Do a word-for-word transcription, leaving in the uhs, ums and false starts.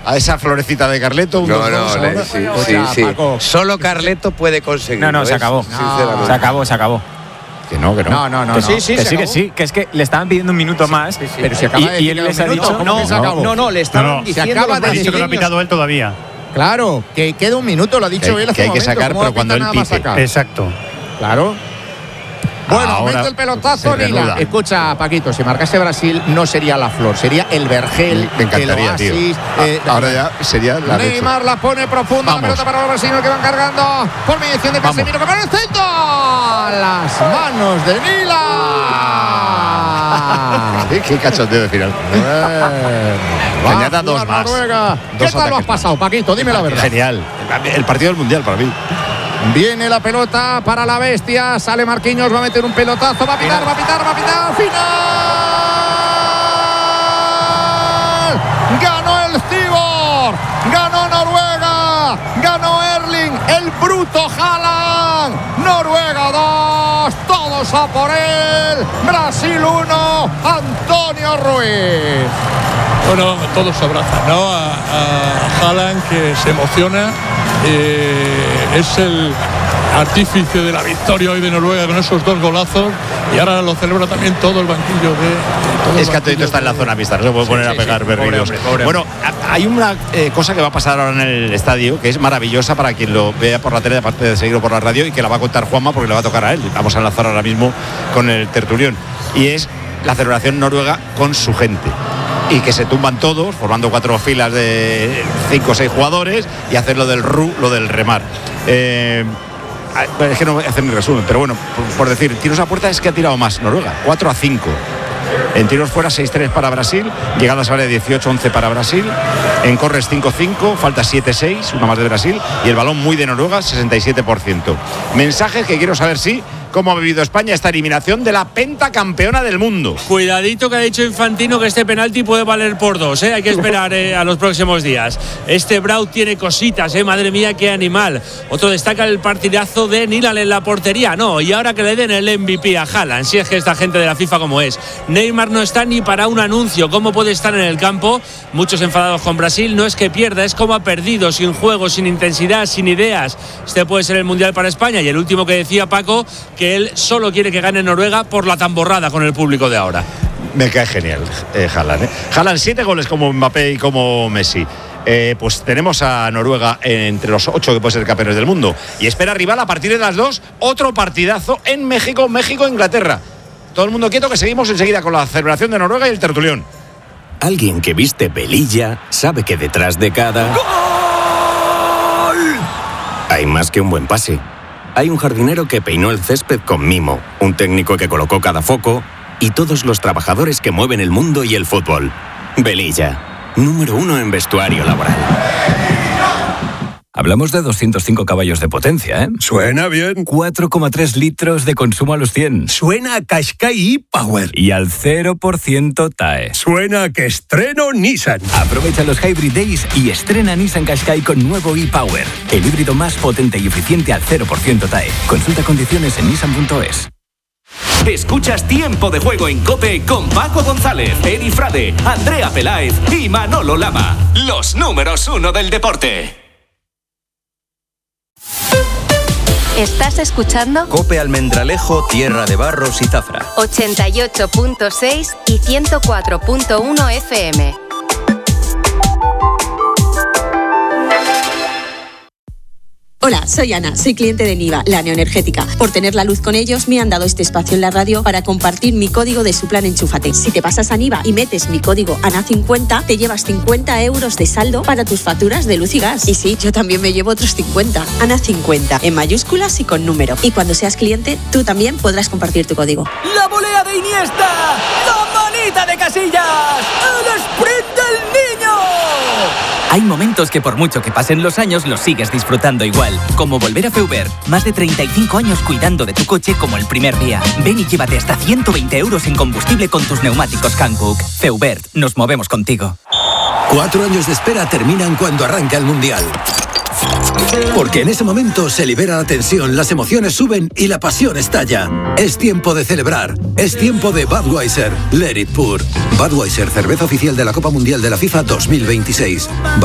a esa florecita de Carleto. Un no, dos, no, dos, le, sí, o sí, sea, sí. Paco, Solo Carleto puede conseguirlo. No, no, se ¿ves? acabó. Sinceramente. Se acabó, se acabó. Que no, que no. No, no, no. Que no. sí, sí, que se sí, que acabó. sí. Que es que le estaban pidiendo un minuto más. Sí, sí. Pero se acaba y, de y decir él un les ha minuto, dicho. ¿cómo No, que se acabó? No, no, le estaban No, no. diciendo. Se acaba los de Ha dicho que no ha brasileños. pitado él todavía. Claro, que queda un minuto, lo ha dicho Que- él hace que hay un que momento, sacar, ¿cómo pero va a cuando pitar él nada va a pite. sacar? Exacto. Claro. Bueno, Ahora mete el pelotazo se Nila. reanuda. Escucha, Paquito, si marcase Brasil no sería la flor, sería el vergel, Me encantaría, el tío. oasis. eh, Ahora ya sería la leche. Neymar la pone profunda, Vamos. la pelota para los brasileños que van cargando por mediación de Vamos. Casemiro que va en el centro. Las manos de Nila. Qué, qué cachondeo de final. Va a Añada jugar dos más. Noruega. ¿Qué Dos tal lo has ataques pasado, Paquito? Dime la verdad. Genial. El partido del Mundial para mí. Viene la pelota para la bestia. Sale Marquinhos, va a meter un pelotazo. Va a pitar, va a pitar, va a pitar. ¡Final! Ganó el Cibor. Ganó Noruega. Ganó Erling. El bruto Haaland. Noruega dos. Todos a por él. Brasil uno. Antonio Ruiz. Bueno, todos se abrazan, ¿no? A, a Haaland, que se emociona. Eh, es el artífice de la victoria hoy de Noruega con esos dos golazos, y ahora lo celebra también todo el banquillo de. Todo Es que el Antonito banquillo está en la de- zona mixta, no se puede Sí, poner sí, a pegar sí. berridos. Pobre hombre, pobre Bueno, hombre. a- hay una eh, cosa que va a pasar ahora en el estadio que es maravillosa para quien lo vea por la tele, aparte de seguirlo por la radio, y que la va a contar Juanma porque le va a tocar a él. Vamos a enlazar ahora mismo con el tertulión. Y es la celebración noruega con su gente. Y que se tumban todos, formando cuatro filas de cinco o seis jugadores, y hacer lo del ru, lo del remar. Eh, es que no voy a hacer mi resumen, pero bueno, por, por decir, tiros a puerta es que ha tirado más Noruega, cuatro a cinco. En tiros fuera seis tres para Brasil, llegadas a área dieciocho once para Brasil, en corres cinco cinco, falta siete seis, una más de Brasil, y el balón muy de Noruega, sesenta y siete por ciento. Mensajes que quiero saber si cómo ha vivido España esta eliminación de la pentacampeona del mundo. Cuidadito que ha dicho Infantino que este penalti puede valer por dos, ¿eh? Hay que esperar eh, a los próximos días. Este Braut tiene cositas, ¿eh? Madre mía, qué animal. Otro destaca el partidazo de Nilan en la portería. No, y ahora que le den el M V P a Haaland, si es que esta gente de la FIFA como es. Neymar no está ni para un anuncio. ¿Cómo puede estar en el campo? Muchos enfadados con Brasil. No es que pierda, es como ha perdido, sin juego, sin intensidad, sin ideas. Este puede ser el Mundial para España. Y el último que decía Paco, que él solo quiere que gane Noruega por la tamborrada con el público de ahora. Me cae genial eh, Haaland. ¿eh? Haaland siete goles como Mbappé y como Messi. Eh, pues tenemos a Noruega entre los ocho que pueden ser campeones del mundo. Y espera rival a partir de las dos, otro partidazo en México, México-Inglaterra. Todo el mundo quieto que seguimos enseguida con la celebración de Noruega y el tertulión. Alguien que viste velilla sabe que detrás de cada ¡gol! Hay más que un buen pase. Hay un jardinero que peinó el césped con mimo, un técnico que colocó cada foco y todos los trabajadores que mueven el mundo y el fútbol. Velilla, número uno en vestuario laboral. Hablamos de doscientos cinco caballos de potencia, ¿eh? Suena bien. cuatro coma tres litros de consumo a los cien. Suena a Qashqai e-Power. Y al cero por ciento T A E. Suena a que estreno Nissan. Aprovecha los Hybrid Days y estrena Nissan Qashqai con nuevo e-Power. El híbrido más potente y eficiente al cero por ciento T A E. Consulta condiciones en nissan punto es. Escuchas Tiempo de Juego en COPE con Paco González, Edi Frade, Andrea Peláez y Manolo Lama. Los números uno del deporte. ¿Estás escuchando? COPE Almendralejo, Tierra de Barros y Zafra. ochenta y ocho punto seis y ciento cuatro punto uno F M. Hola, soy Ana, soy cliente de Niva, la neoenergética. Por tener la luz con ellos, me han dado este espacio en la radio para compartir mi código de su plan Enchúfate. Si te pasas a Niva y metes mi código A N A cincuenta, te llevas cincuenta euros de saldo para tus facturas de luz y gas. Y sí, yo también me llevo otros cincuenta. A N A cincuenta, en mayúsculas y con número. Y cuando seas cliente, tú también podrás compartir tu código. ¡La volea de Iniesta! ¡La manita de Casillas! ¡El sprint del niño! Hay momentos que por mucho que pasen los años los sigues disfrutando igual, como volver a Feubert. Más de treinta y cinco años cuidando de tu coche como el primer día. Ven y llévate hasta ciento veinte euros en combustible con tus neumáticos Hankook. Feubert, nos movemos contigo. Cuatro años de espera terminan cuando arranca el Mundial. Porque en ese momento se libera la tensión, las emociones suben y la pasión estalla. Es tiempo de celebrar. Es tiempo de Budweiser. Let it pour. Budweiser, cerveza oficial de la Copa Mundial de la FIFA dos mil veintiséis.